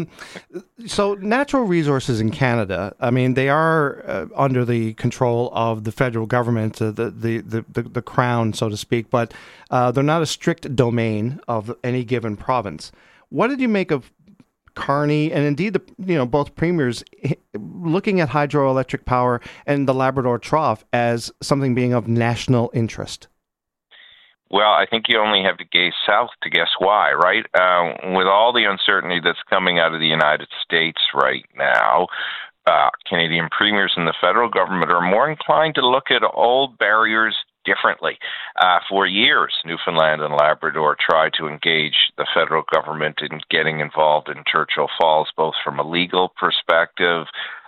So natural resources in Canada, I mean, they are under the control of the federal government, the crown, so to speak, but they're not a strict domain of any given province. What did you make of Carney and indeed both premiers looking at hydroelectric power and the Labrador Trough as something being of national interest? Well, I think you only have to gaze south to guess why, right? With all the uncertainty that's coming out of the United States right now, Canadian premiers and the federal government are more inclined to look at old barriers differently. For years, Newfoundland and Labrador tried to engage the federal government in getting involved in Churchill Falls, both from a legal perspective,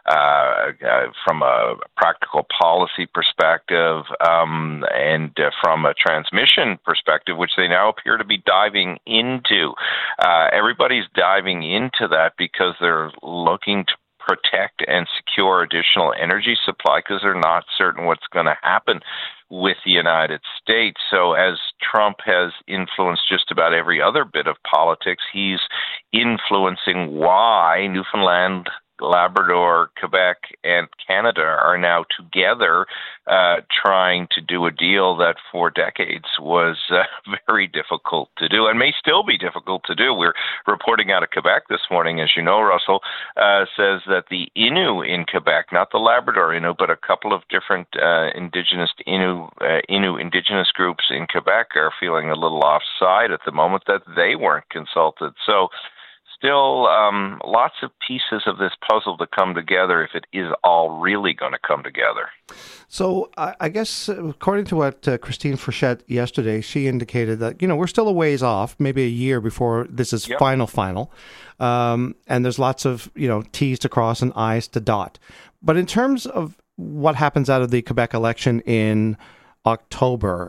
from a practical policy perspective, and from a transmission perspective, which they now appear to be diving into. Everybody's diving into that because they're looking to protect and secure additional energy supply because they're not certain what's going to happen with the United States. So as Trump has influenced just about every other bit of politics, he's influencing why Newfoundland Labrador, Quebec, and Canada are now together trying to do a deal that for decades was very difficult to do and may still be difficult to do. We're reporting out of Quebec this morning, as you know, Russell, says that the Innu in Quebec, not the Labrador Innu, but a couple of different indigenous Innu indigenous groups in Quebec are feeling a little offside at the moment that they weren't consulted. So still lots of pieces of this puzzle to come together if it is all really going to come together. So I guess according to what Christine Frechette yesterday, she indicated that, we're still a ways off, maybe a year before this is final. And there's lots of, T's to cross and I's to dot. But in terms of what happens out of the Quebec election in October,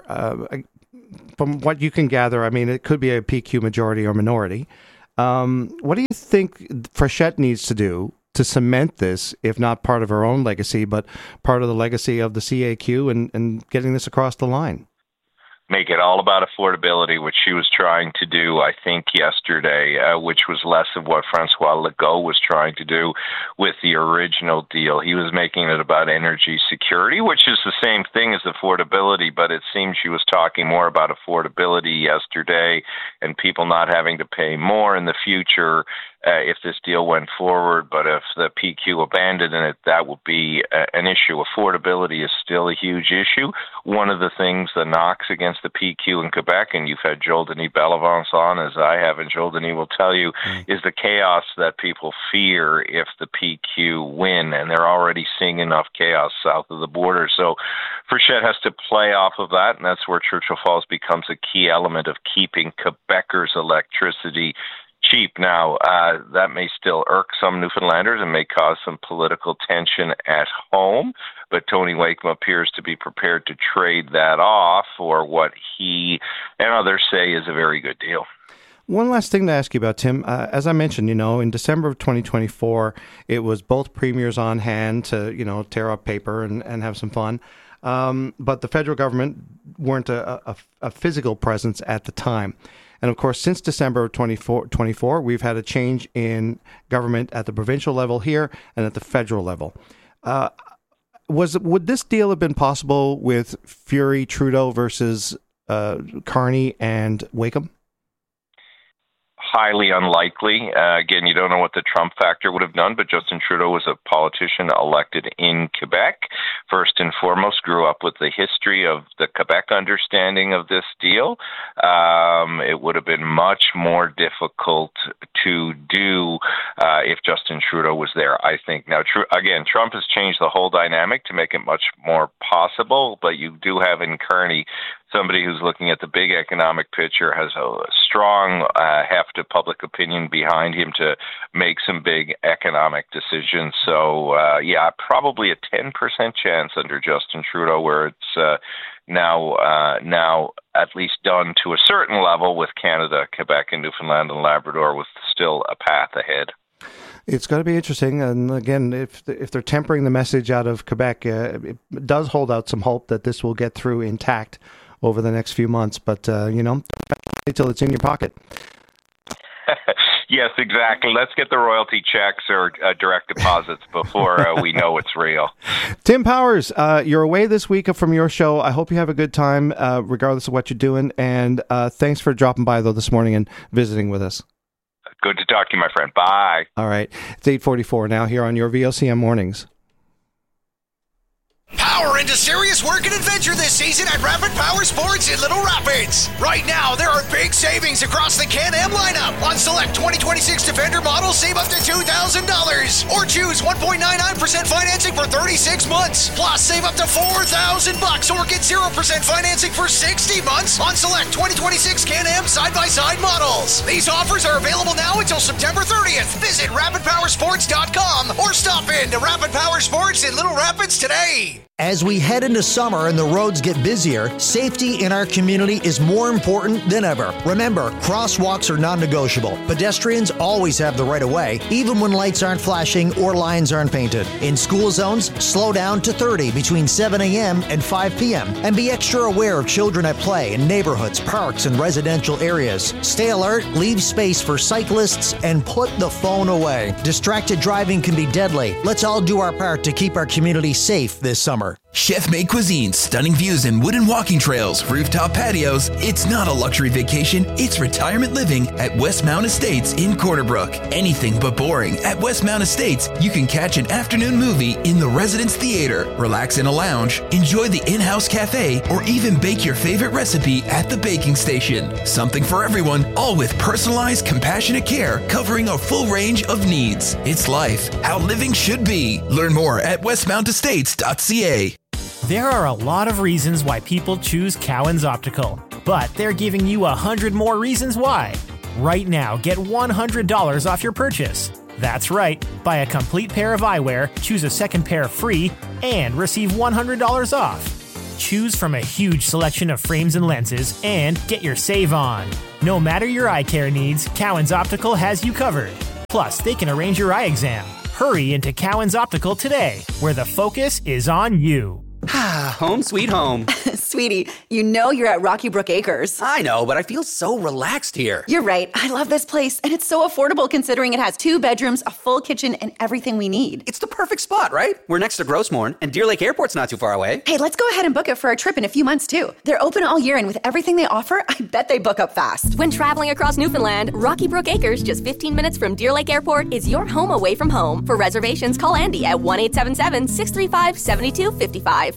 from what you can gather, I mean, it could be a PQ majority or minority. What do you think Frechette needs to do to cement this, if not part of her own legacy, but part of the legacy of the CAQ and getting this across the line? Make it all about affordability, which she was trying to do, I think, yesterday, which was less of what Francois Legault was trying to do with the original deal. He was making it about energy security, which is the same thing as affordability, but it seems she was talking more about affordability yesterday and people not having to pay more in the future if this deal went forward. But if the PQ abandoned it, that would be an issue. Affordability is still a huge issue. One of the things that knocks against the PQ in Quebec, and you've had Joel Denis Bellavance on, as I have, and Joel Denis will tell you, is the chaos that people fear if the PQ win, and they're already seeing enough chaos south of the border. So Frechette has to play off of that, and that's where Churchill Falls becomes a key element of keeping Quebecers' electricity cheap. Now, that may still irk some Newfoundlanders and may cause some political tension at home, but Tony Wakeham appears to be prepared to trade that off for what he and others say is a very good deal. One last thing to ask you about, Tim. As I mentioned, in December of 2024, it was both premiers on hand to, tear up paper and have some fun. But the federal government weren't a physical presence at the time. And, of course, since December of 2024, we've had a change in government at the provincial level here and at the federal level. Would this deal have been possible with Trudeau versus Carney and Wakeham? Highly unlikely. Again, you don't know what the Trump factor would have done, but Justin Trudeau was a politician elected in Quebec. First and foremost, grew up with the history of the Quebec understanding of this deal. It would have been much more difficult to do if Justin Trudeau was there, I think. Now, again, Trump has changed the whole dynamic to make it much more possible, but you do have in Carney somebody who's looking at the big economic picture, has a strong heft of public opinion behind him to make some big economic decisions. So, probably a 10% chance under Justin Trudeau, where it's now at least done to a certain level with Canada, Quebec, and Newfoundland and Labrador, with still a path ahead. It's going to be interesting. And again, if they're tempering the message out of Quebec, it does hold out some hope that this will get through intact over the next few months. But, until it's in your pocket. Yes, exactly. Let's get the royalty checks or direct deposits before we know it's real. Tim Powers, you're away this week from your show. I hope you have a good time, regardless of what you're doing. And thanks for dropping by, though, this morning and visiting with us. Good to talk to you, my friend. Bye. All right. It's 8:44 now here on your VOCM Mornings. Power into serious work and adventure this season at Rapid Power Sports in Little Rapids. Right now, there are big savings across the Can-Am lineup. On select 2026 Defender models, save up to $2,000. Or choose 1.99% financing for 36 months. Plus, save up to $4,000 or get 0% financing for 60 months on select 2026 Can-Am side-by-side models. These offers are available now until September 30th. Visit RapidPowersports.com or stop in to Rapid Power Sports in Little Rapids today. As we head into summer and the roads get busier, safety in our community is more important than ever. Remember, crosswalks are non-negotiable. Pedestrians always have the right of way, even when lights aren't flashing or lines aren't painted. In school zones, slow down to 30 between 7 a.m. and 5 p.m. And be extra aware of children at play in neighborhoods, parks, and residential areas. Stay alert, leave space for cyclists, and put the phone away. Distracted driving can be deadly. Let's all do our part to keep our community safe this summer. Chef-made cuisine, stunning views and wooden walking trails, rooftop patios. It's not a luxury vacation, it's retirement living at Westmount Estates in Corner Brook. Anything but boring. At Westmount Estates, you can catch an afternoon movie in the Residence Theater, relax in a lounge, enjoy the in-house cafe, or even bake your favorite recipe at the baking station. Something for everyone, all with personalized, compassionate care covering a full range of needs. It's life, how living should be. Learn more at westmountestates.ca. There are a lot of reasons why people choose Cowan's Optical, but they're giving you 100 more reasons why. Right now, get $100 off your purchase. That's right, buy a complete pair of eyewear, choose a second pair free, and receive $100 off. Choose from a huge selection of frames and lenses and get your save on. No matter your eye care needs, Cowan's Optical has you covered. Plus, they can arrange your eye exam. Hurry into Cowan's Optical today, where the focus is on you. Home sweet home. Sweetie, you know you're at Rocky Brook Acres. I know, but I feel so relaxed here. You're right. I love this place, and it's so affordable considering it has 2 bedrooms, a full kitchen, and everything we need. It's the perfect spot, right? We're next to Grossmorn, and Deer Lake Airport's not too far away. Hey, let's go ahead and book it for our trip in a few months, too. They're open all year, and with everything they offer, I bet they book up fast. When traveling across Newfoundland, Rocky Brook Acres, just 15 minutes from Deer Lake Airport, is your home away from home. For reservations, call Andy at 1-877-635-7255.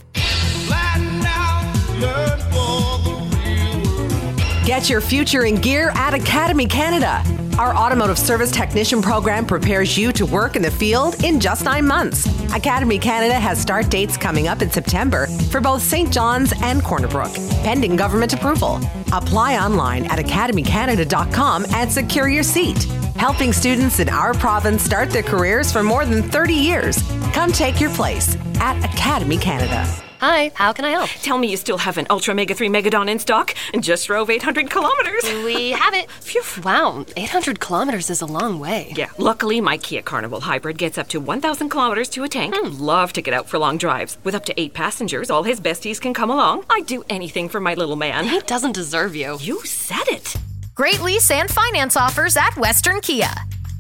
Get your future in gear at Academy Canada. Our automotive service technician program prepares you to work in the field in just 9 months. Academy Canada has start dates coming up in September for both St. John's and Corner Brook, pending government approval. Apply online at academycanada.com and secure your seat. Helping students in our province start their careers for more than 30 years. Come take your place at Academy Canada. Hi, how can I help? Tell me you still have an Ultra Mega 3 Megadon in stock and just drove 800 kilometers. We have it. Phew. Wow, 800 kilometers is a long way. Yeah, luckily my Kia Carnival Hybrid gets up to 1,000 kilometers to a tank. Love to get out for long drives. With up to 8 passengers, all his besties can come along. I'd do anything for my little man. He doesn't deserve you. You said it. Great lease and finance offers at Western Kia.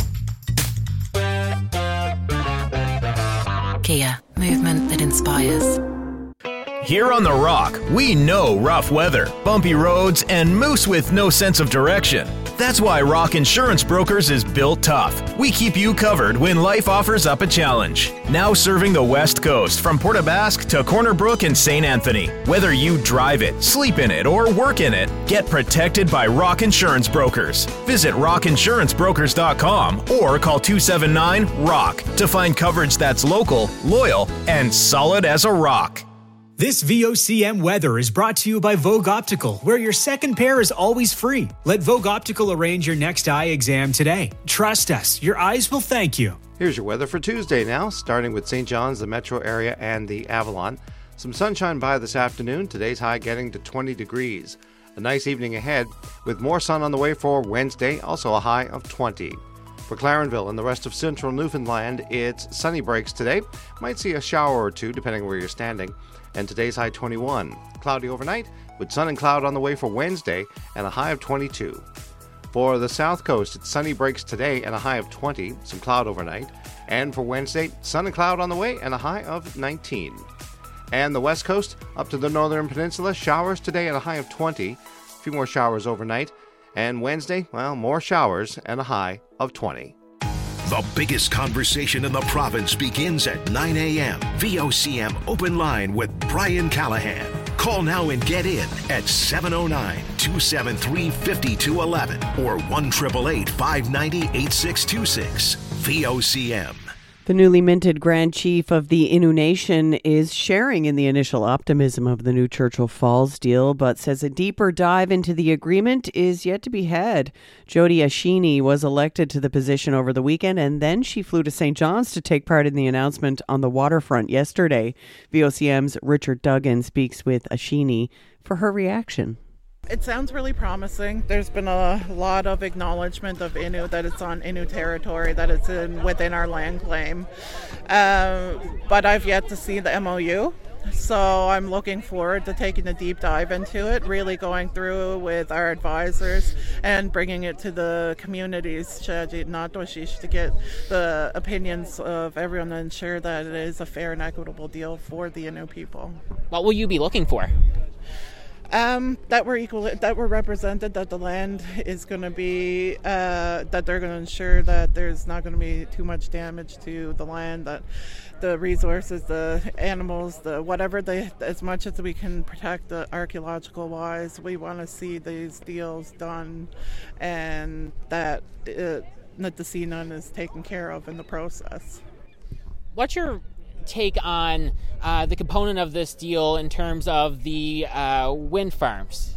Kia, movement that inspires. Here on The Rock, we know rough weather, bumpy roads, and moose with no sense of direction. That's why Rock Insurance Brokers is built tough. We keep you covered when life offers up a challenge. Now serving the West Coast from Port aux Basques to Corner Brook and St. Anthony. Whether you drive it, sleep in it, or work in it, get protected by Rock Insurance Brokers. Visit rockinsurancebrokers.com or call 279-ROCK to find coverage that's local, loyal, and solid as a rock. This VOCM weather is brought to you by Vogue Optical, where your second pair is always free. Let Vogue Optical arrange your next eye exam today. Trust us, your eyes will thank you. Here's your weather for Tuesday now, starting with St. John's, the metro area, and the Avalon. Some sunshine by this afternoon, today's high getting to 20 degrees. A nice evening ahead, with more sun on the way for Wednesday, also a high of 20. For Clarenville and the rest of central Newfoundland, it's sunny breaks today. Might see a shower or two, depending where you're standing. And today's high 21. Cloudy overnight, with sun and cloud on the way for Wednesday, and a high of 22. For the south coast, it's sunny breaks today and a high of 20, some cloud overnight. And for Wednesday, sun and cloud on the way and a high of 19. And the west coast, up to the northern peninsula, showers today and a high of 20. A few more showers overnight. And Wednesday, well, more showers and a high of 20. The biggest conversation in the province begins at 9 a.m. VOCM Open Line with Brian Callahan. Call now and get in at 709-273-5211 or 1-888-590-8626. VOCM. The newly minted Grand Chief of the Innu Nation is sharing in the initial optimism of the new Churchill Falls deal, but says a deeper dive into the agreement is yet to be had. Jody Ashini was elected to the position over the weekend, and then she flew to St. John's to take part in the announcement on the waterfront yesterday. VOCM's Richard Duggan speaks with Ashini for her reaction. It sounds really promising. There's been a lot of acknowledgement of Innu, that it's on Innu territory, that it's within our land claim. But I've yet to see the MOU. So I'm looking forward to taking a deep dive into it, really going through with our advisors and bringing it to the communities, to get the opinions of everyone to ensure that it is a fair and equitable deal for the Innu people. What will you be looking for? That we're represented, that the land is going to be, that they're going to ensure that there's not going to be too much damage to the land, that the resources, the animals, as much as we can protect the archaeological wise, we want to see these deals done, and that the CNUN is taken care of in the process. What's your take on the component of this deal in terms of the wind farms?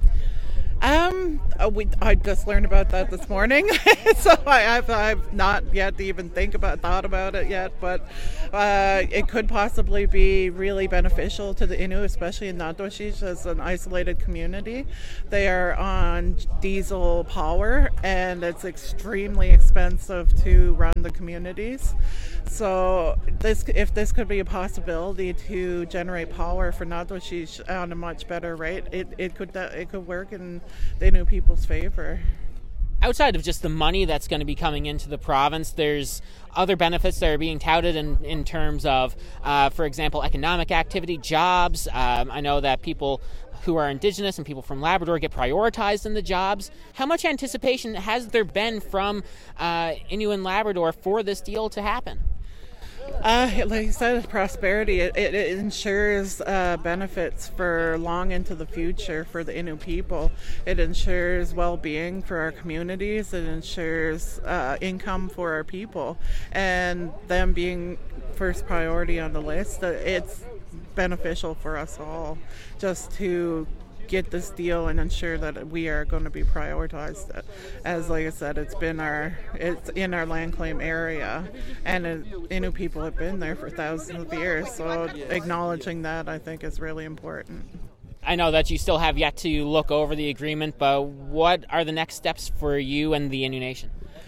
I just learned about that this morning, so I've not yet even thought about it yet, but it could possibly be really beneficial to the Innu, especially in Natoshish as an isolated community. They are on diesel power, and it's extremely expensive to run the communities. So if this could be a possibility to generate power for Natoshish on a much better rate, it could work in the Innu people's favor. Outside of just the money that's going to be coming into the province, there's other benefits that are being touted in terms of, for example, economic activity, jobs. I know that people who are Indigenous and people from Labrador get prioritized in the jobs. How much anticipation has there been from Innu and Labrador for this deal to happen? Like you said, prosperity, it ensures benefits for long into the future for the Innu people. It ensures well-being for our communities. It ensures income for our people. And them being first priority on the list, it's beneficial for us all just to get this deal and ensure that we are going to be prioritized. As like I said, it's in our land claim area, and Innu people have been there for thousands of years, so acknowledging that I think is really important. I know that you still have yet to look over the agreement, but what are the next steps for you and the Innu Nation?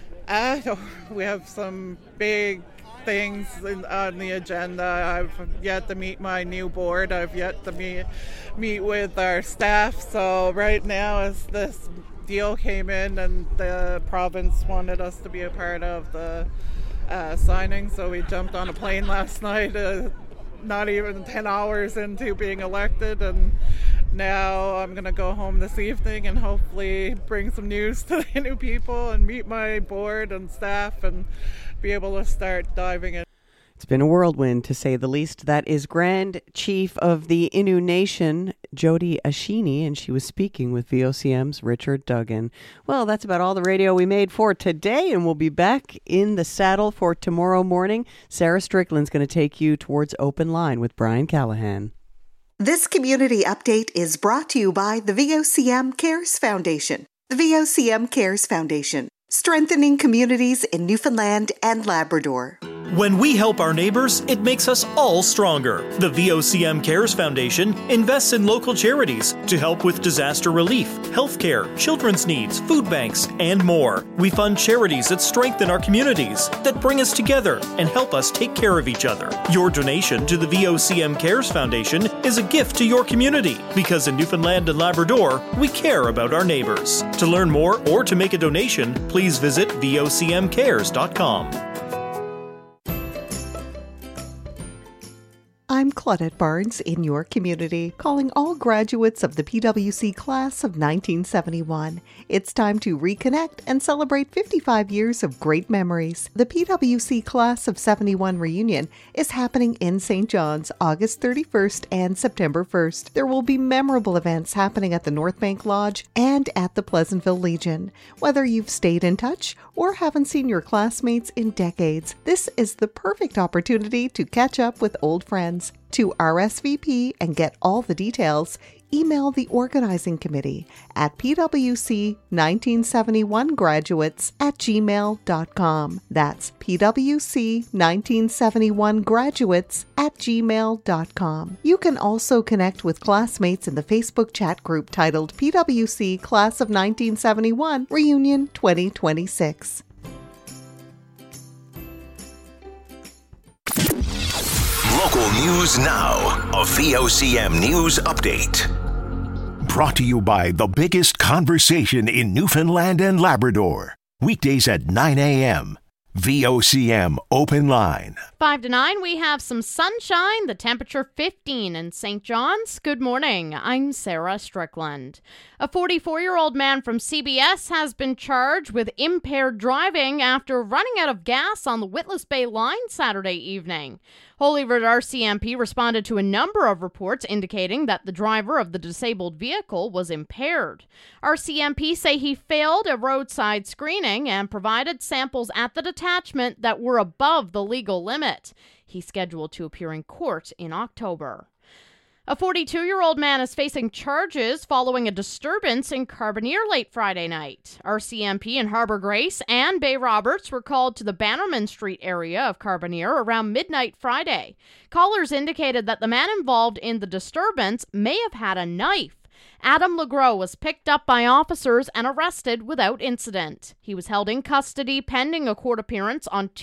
We have some big things on the agenda. I've yet to meet my new board. I've yet to meet with our staff. So right now, as this deal came in and the province wanted us to be a part of the signing, so we jumped on a plane last night, not even 10 hours into being elected, and now I'm going to go home this evening and hopefully bring some news to the Innu people and meet my board and staff and be able to start diving in. It's been a whirlwind, to say the least. That is Grand Chief of the Innu Nation, Jody Ashini, and she was speaking with VOCM's Richard Duggan. Well, that's about all the radio we made for today, and we'll be back in the saddle for tomorrow morning. Sarah Strickland's going to take you towards Open Line with Brian Callahan. This community update is brought to you by the VOCM Cares Foundation. The VOCM Cares Foundation, strengthening communities in Newfoundland and Labrador. When we help our neighbors, it makes us all stronger. The VOCM Cares Foundation invests in local charities to help with disaster relief, healthcare, children's needs, food banks, and more. We fund charities that strengthen our communities, that bring us together and help us take care of each other. Your donation to the VOCM Cares Foundation is a gift to your community, because in Newfoundland and Labrador, we care about our neighbors. To learn more or to make a donation, please visit vocmcares.com. I'm I'm Claudette Barnes in your community, calling all graduates of the PWC class of 1971. It's time to reconnect and celebrate 55 years of great memories. The PWC class of 71 reunion is happening in St. John's August 31st and September 1st. There will be memorable events happening at the North Bank Lodge and at the Pleasantville Legion. Whether you've stayed in touch or haven't seen your classmates in decades, this is the perfect opportunity to catch up with old friends. To RSVP and get all the details, email the organizing committee at pwc1971graduates@gmail.com. That's pwc1971graduates@gmail.com. You can also connect with classmates in the Facebook chat group titled PWC Class of 1971 Reunion 2026. Local news now. A VOCM news update. Brought to you by the biggest conversation in Newfoundland and Labrador. Weekdays at 9 a.m. VOCM Open Line. 5 to 9, we have some sunshine, the temperature 15 in St. John's. Good morning, I'm Sarah Strickland. A 44-year-old man from CBS has been charged with impaired driving after running out of gas on the Witless Bay line Saturday evening. Holyrood RCMP responded to a number of reports indicating that the driver of the disabled vehicle was impaired. RCMP say he failed a roadside screening and provided samples at the detachment that were above the legal limit. He's scheduled to appear in court in October. A 42-year-old man is facing charges following a disturbance in Carbonear late Friday night. RCMP in Harbour Grace and Bay Roberts were called to the Bannerman Street area of Carbonear around midnight Friday. Callers indicated that the man involved in the disturbance may have had a knife. Adam Legros was picked up by officers and arrested without incident. He was held in custody pending a court appearance on